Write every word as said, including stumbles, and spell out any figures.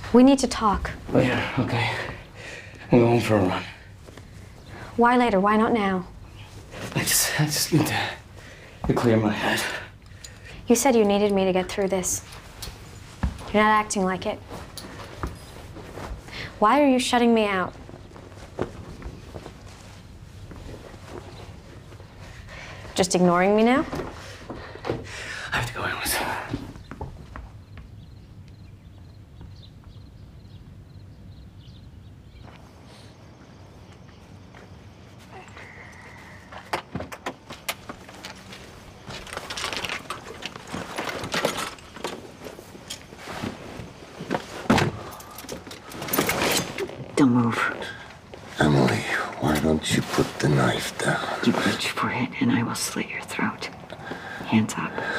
We need to talk. Later, okay. I'm going for a run. Why later? Why not now? I just, I just need to, to clear my head. You said you needed me to get through this. You're not acting like it. Why are you shutting me out? Just ignoring me now? I have to go, Alice. Don't move. Emily, why don't you put the knife down? You reach for it, and I will slit your throat. Hands up.